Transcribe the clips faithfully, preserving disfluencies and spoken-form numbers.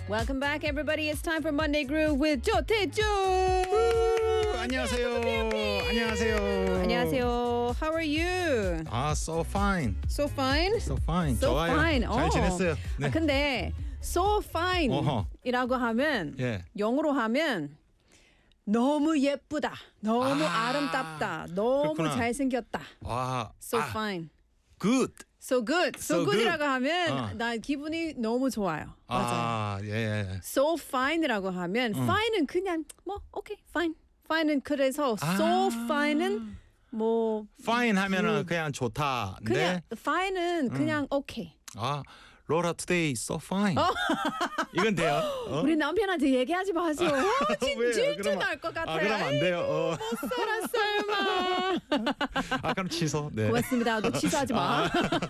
Welcome back, everybody. It's time for Monday Groove with 조태준. 안녕하세요. 안녕하세요. 안녕하세요. How are you? 아, so fine. So fine? So fine. So 좋아요. fine. 잘 어. 지냈어요. 네. 아, 근데 so fine 어허. 이라고 하면 예. 영어로 하면 너무 예쁘다. 너무 아, 아, 름답다 너무 그렇구나. 잘생겼다. 와. So 아, fine. good. So good. So, So good이라고 good. 하면 어. 나 기분이 너무 좋아요. 맞아요. 아, 예. 예. So fine이라고 하면 fine은 그냥 뭐 오케이 fine. fine은 그래서 아. so fine은 뭐 fine 하면은 그냥 좋다. 그냥 네. fine은 그냥 오케이. 아, 로라 today is so fine. 이건 돼요. 어? 우리 남편한테 얘기하지 마세요. 어, 왜요? 질질 그러면- 날 것 같아요. 아, 그러면 안 돼요. 어. 설아 설마. 아, 그럼 취소. 네. 고맙습니다. 너 취소하지 마.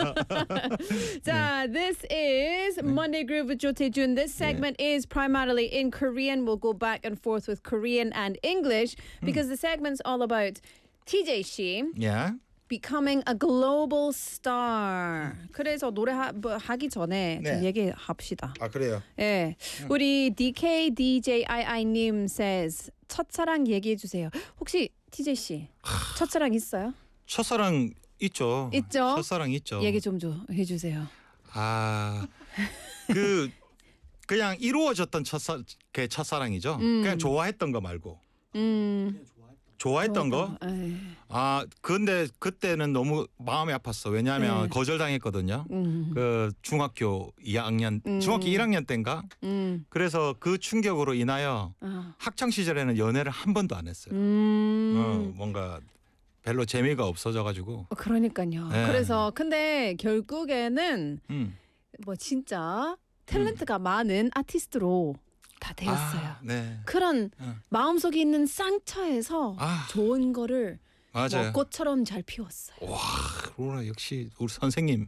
자, this is Monday Groove with Jo Tae-jun. This segment is primarily in Korean. We'll go back and forth with Korean and English because the segment's all about T J 씨 예. becoming a global star. 그래서 노래 하, 뭐, 하기 전에 좀 네. 얘기합시다. 아, 그래요. 예, 우리 디케이디제이아이님 says 첫사랑 얘기해 주세요. 혹시 티제이 씨 첫사랑 있어요? 첫사랑 있죠. 있죠? 첫사랑 있죠. 얘기 좀 좀 해주세요. 아, 그 그냥 이루어졌던 첫사 그 첫사랑이죠. 그냥 좋아했던 거 말고. 음, 좋아했던 거? 에이, 아, 근데 그때는 너무 마음이 아팠어. 왜냐하면 네. 거절당했거든요. 음, 그 중학교 이 학년, 음. 중학교 일 학년 때인가? 음, 그래서 그 충격으로 인하여 아, 학창 시절에는 연애를 한 번도 안 했어요. 음. 어, 뭔가 별로 재미가 없어져가지고. 어, 그러니까요. 네. 그래서 근데 결국에는 음. 뭐 진짜 탤런트가 많은 아티스트로 다 되었어요. 아, 네. 그런 어. 마음속에 있는 상처에서 아. 좋은 거를 맞아요. 뭐 꽃처럼 잘 피웠어요. 와, 로라 역시 우리 선생님.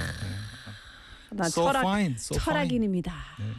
나 so 철학 fine, so fine. 철학인입니다.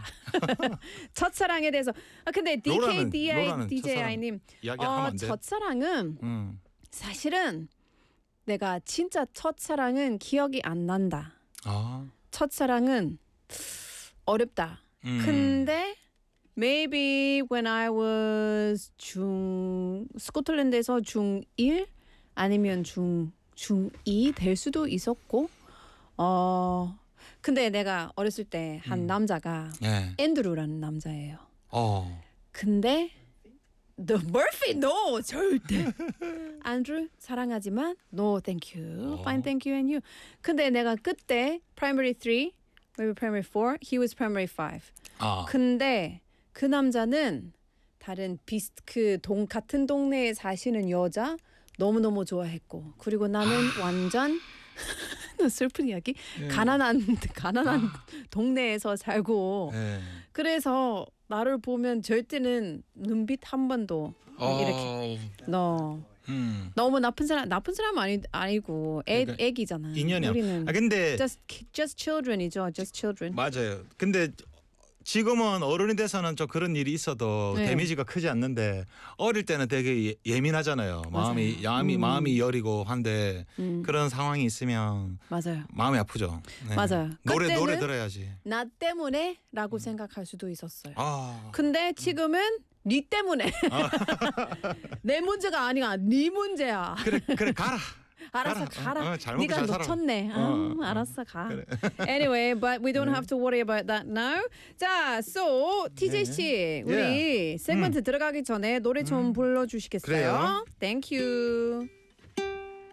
첫사랑에 대해서 아 근데 로라는- 디케이디아이 로라는 디제이아이님 이야기하면 어, 안 돼. 첫사랑은 음. 사실은 내가 진짜 첫사랑은 기억이 안 난다. 아. 첫사랑은 어렵다. 음. 근데 maybe when I was 중 스코틀랜드에서 중일 아니면 중 중이 될 수도 있었고 어 근데 내가 어렸을 때 한 음. 남자가 예. 앤드루라는 남자예요. 어. 근데 The Murphy no 절대 앤드루 사랑하지만 no thank you 어. fine thank you and you 근데 내가 그때 primary three maybe primary four he was primary five 아. 근데 그 남자는 다른 비슷 그 동 같은 동네에 사시는 여자 너무 너무 좋아했고 그리고 나는 완전 슬픈 이야기 예. 가난한 가난한 아. 동네에서 살고 예. 그래서 나를 보면 절대는 눈빛 한 번도 이렇게 어. 너 음. 너무 나쁜 사람 나쁜 사람 아니 아니고 애 그러니까 애기잖아. 인연이야. 우리는 아 근데 just just children이죠. just children. 맞아요. 근데 지금은 어른이 돼서는 좀 그런 일이 있어도 네. 데미지가 크지 않는데 어릴 때는 되게 예- 예민하잖아요. 마음이 마음이 음. 마음이 여리고 한데 음. 그런 상황이 있으면 맞아요. 마음이 아프죠. 네. 맞아요. 노래 그때는 노래 들어야지. 나 때문에라고 생각할 수도 있었어요. 아. 근데 지금은 네 때문에 내 문제가 아니야. 네 문제야. 그래 그래 가라. 알았어 가라. 가라. 어, 어, 잘 먹고 네가 잘 살아. 놓쳤네. 아, 어, 어, 알았어 가. Anyway, but we don't have to worry about that now. 자, so 티제이 씨, 우리 Yeah. 세그먼트 들어가기 전에 노래 좀 불러주시겠어요? 그래요. Thank you.